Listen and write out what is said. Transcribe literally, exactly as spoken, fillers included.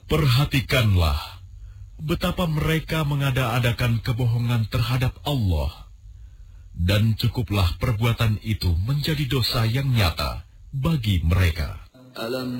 Perhatikanlah betapa mereka mengada-adakan kebohongan terhadap Allah, dan cukuplah perbuatan itu menjadi dosa yang nyata bagi mereka.